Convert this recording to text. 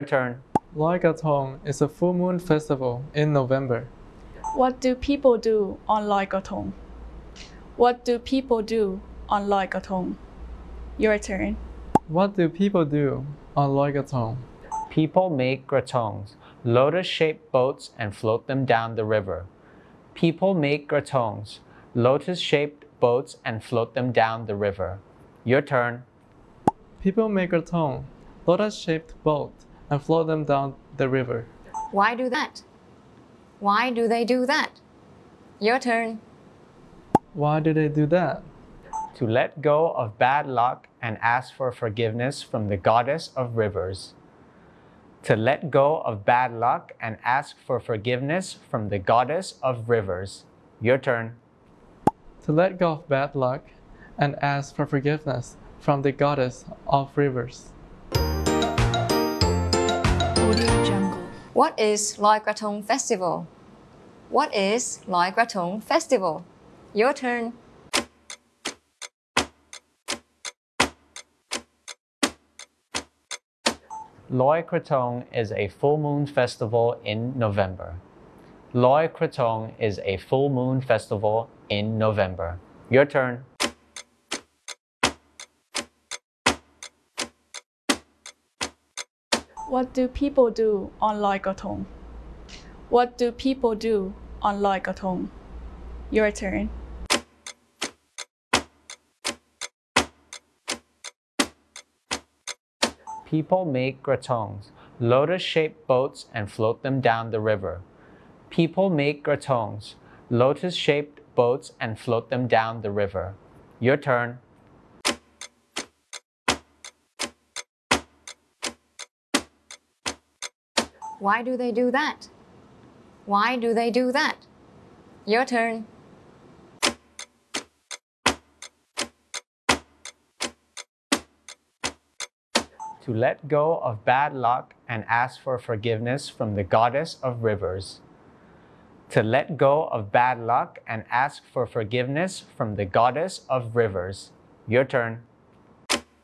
Turn. Loi Gatong is a full moon festival in November. What do people do on Loi Gatong? What do people do on Loi Gatong? Your turn. What do people do on Loi Gatong? People make gratongs, lotus-shaped boats, and float them down the river. People make gratongs, lotus-shaped boats, and float them down the river. Your turn. People make a tongue, lotus-shaped boat, and float them down the river. Why do that? Why do they do that? Your turn. Why do they do that? To let go of bad luck and ask for forgiveness from the goddess of rivers. To let go of bad luck and ask for forgiveness from the goddess of rivers. Your turn. To let go of bad luck and ask for forgiveness from the goddess of rivers. Audio Jungle. What is Loi Krathong Festival? What is Loi Krathong Festival? Your turn. Loi Krathong is a full moon festival in November. Loi Krathong is a full moon festival in November. Your turn. What do people do on Loi Gatong? What do people do on Loi Gatong? Your turn. People make gratongs, lotus-shaped boats, and float them down the river. People make gratongs, lotus-shaped boats, and float them down the river. Your turn. Why do they do that? Why do they do that? Your turn. To let go of bad luck and ask for forgiveness from the goddess of rivers. To let go of bad luck and ask for forgiveness from the goddess of rivers. Your turn.